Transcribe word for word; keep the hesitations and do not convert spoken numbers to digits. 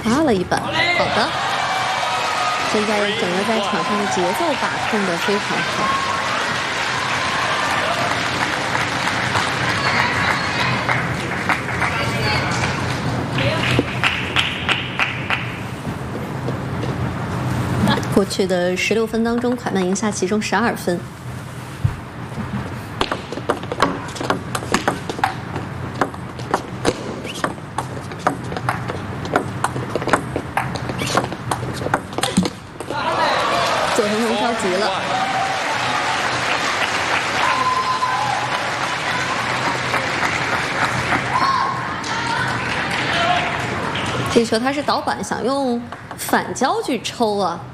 夸了一把。好的，现在整个在场上的节奏把控的非常好。 过去的十六分当中，蒯曼赢下其中十二分。左腾腾着急了，这球他是导板，想用反胶去抽啊。